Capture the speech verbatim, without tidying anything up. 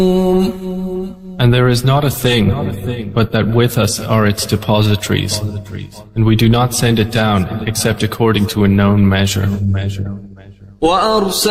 And there is not a thing, but that with us are its depositories, and we do not send it down except according to a known measure.